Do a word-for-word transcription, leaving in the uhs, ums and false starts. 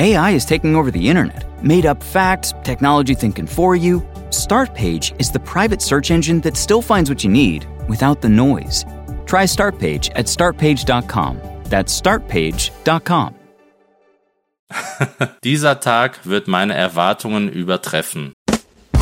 A I is taking over the internet. Made up facts, technology thinking for you. Startpage is the private search engine that still finds what you need without the noise. Try Startpage at start page dot com. That's start page dot com. Dieser Tag wird meine Erwartungen übertreffen.